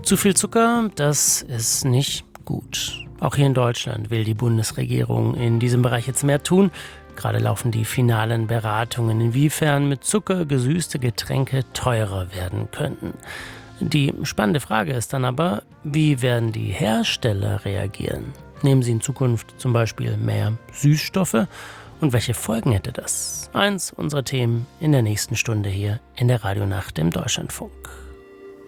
Zu viel Zucker, das ist nicht gut. Auch hier in Deutschland will die Bundesregierung in diesem Bereich jetzt mehr tun. Gerade laufen die finalen Beratungen, inwiefern mit Zucker gesüßte Getränke teurer werden könnten. Die spannende Frage ist dann aber, wie werden die Hersteller reagieren? Nehmen sie in Zukunft zum Beispiel mehr Süßstoffe? Und welche Folgen hätte das? Eins unserer Themen in der nächsten Stunde hier in der Radionacht im Deutschlandfunk.